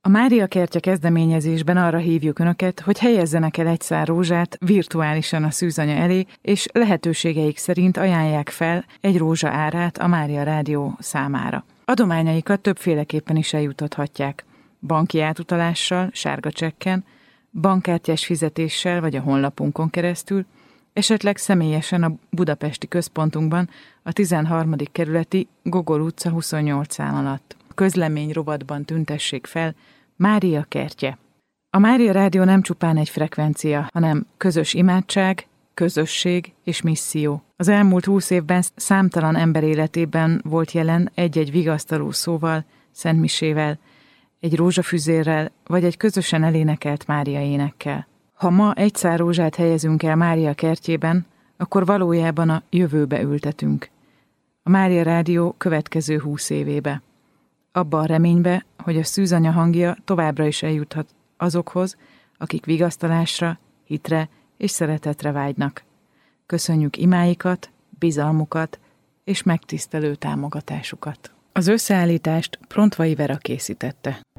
A Mária Kertje kezdeményezésben arra hívjuk Önöket, hogy helyezzenek el egy szár rózsát virtuálisan a szűzanya elé, és lehetőségeik szerint ajánlják fel egy rózsa árát a Mária Rádió számára. Adományaikat többféleképpen is eljutathatják. Banki átutalással, sárga csekken, bankkártyás fizetéssel vagy a honlapunkon keresztül, esetleg személyesen a budapesti központunkban, a 13. kerületi Gogol utca 28 szám alatt. A közlemény rovatban tüntessék fel Mária Kertje. A Mária Rádió nem csupán egy frekvencia, hanem közös imádság, közösség és misszió. Az elmúlt 20 évben számtalan ember életében volt jelen egy-egy vigasztaló szóval, szentmisével, egy rózsafüzérrel, vagy egy közösen elénekelt Mária énekkel. Ha ma egy szár rózsát helyezünk el Mária Kertjében, akkor valójában a jövőbe ültetünk. A Mária Rádió következő 20 évébe. Abba a reménybe, hogy a szűzanya hangja továbbra is eljuthat azokhoz, akik vigasztalásra, hitre és szeretetre vágynak. Köszönjük imáikat, bizalmukat és megtisztelő támogatásukat. Az összeállítást Prontvai Vera készítette.